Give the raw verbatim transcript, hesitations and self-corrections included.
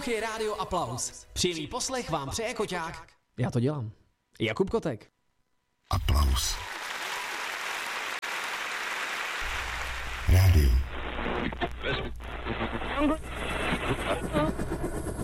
Je Rádio Aplaus. Přímý poslech vám přeje Koťák. Já to dělám. Jakub Kotek. Aplaus.